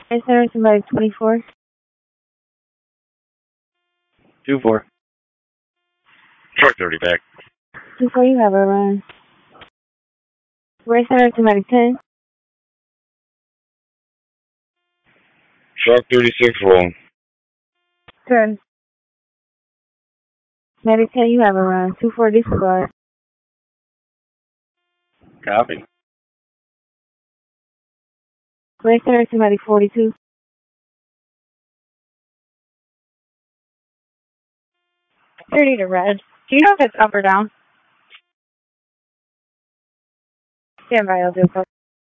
Is there somebody 24? 2-4. Truck 30 back. 24, you have a run. Race center somebody 10. Truck 36 rolling. Turn. Medic 10, you have a run. 2-4 disregard. Copy. Race center somebody 42. 30 to red. Do you know if it's up or down? Stand by, I'll do it.